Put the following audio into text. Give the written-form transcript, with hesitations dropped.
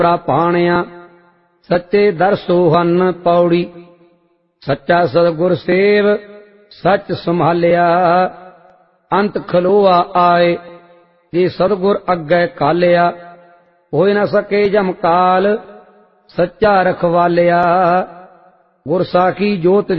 ਪਾਣਿਆ ਸੱਚੇ ਦਰ ਸੋਹਨ ਪੌੜੀ। ਸੱਚਾ ਸਤਿਗੁਰ ਸੇਵ ਸੱਚ ਸੰਭਾਲਿਆ, ਅੰਤ ਖਲੋਆ ਆਏ ਜੇ ਸਤਿਗੁਰ ਅੱਗੇ ਕਾਲਿਆ। ਹੋਇ ਨ ਸਕੇ ਜਮ ਕਾਲ ਸੱਚਾ ਰਖਵਾਲਿਆ, ਗੁਰ ਸਾਖੀ ਜੋਤ